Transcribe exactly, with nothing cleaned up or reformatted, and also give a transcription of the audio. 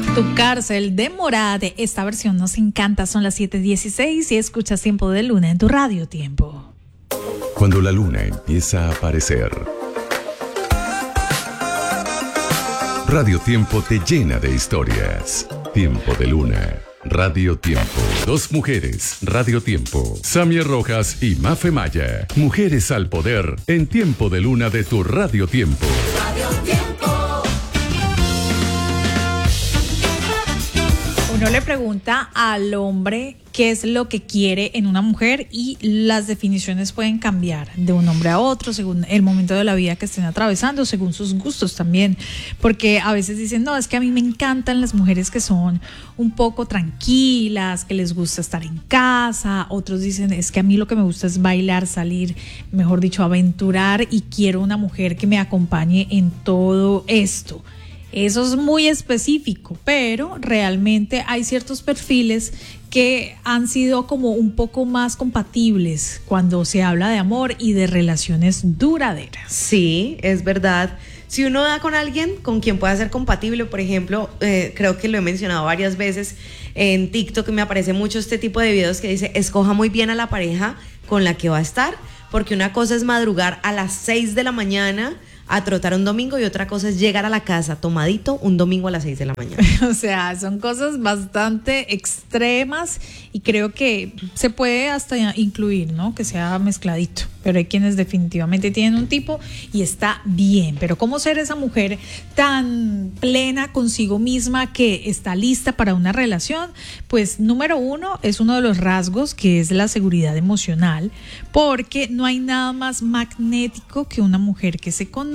Tu cárcel de Morat, esta versión nos encanta, son las siete dieciséis y escuchas Tiempo de Luna en tu Radio Tiempo. Cuando la luna empieza a aparecer, Radio Tiempo te llena de historias. Tiempo de Luna, Radio Tiempo. Dos mujeres, Radio Tiempo. Samia Rojas y Mafe Maya. Mujeres al poder en Tiempo de Luna de tu Radio Tiempo. Radio Tiempo. Uno le pregunta al hombre qué es lo que quiere en una mujer y las definiciones pueden cambiar de un hombre a otro según el momento de la vida que estén atravesando, según sus gustos también, porque a veces dicen, no, es que a mí me encantan las mujeres que son un poco tranquilas, que les gusta estar en casa. Otros dicen, es que a mí lo que me gusta es bailar, salir, mejor dicho, aventurar, y quiero una mujer que me acompañe en todo esto. Eso es muy específico, pero realmente hay ciertos perfiles que han sido como un poco más compatibles cuando se habla de amor y de relaciones duraderas. Sí, es verdad. Si uno da con alguien con quien pueda ser compatible, por ejemplo, eh, creo que lo he mencionado varias veces en TikTok, me aparece mucho este tipo de videos que dice, escoja muy bien a la pareja con la que va a estar, porque una cosa es madrugar a las seis de la mañana a trotar un domingo y otra cosa es llegar a la casa tomadito un domingo a las seis de la mañana. O sea, son cosas bastante extremas y creo que se puede hasta incluir, ¿no? Que sea mezcladito, pero hay quienes definitivamente tienen un tipo y está bien. Pero ¿cómo ser esa mujer tan plena consigo misma que está lista para una relación? Pues número uno es uno de los rasgos, que es la seguridad emocional, porque no hay nada más magnético que una mujer que se conoce,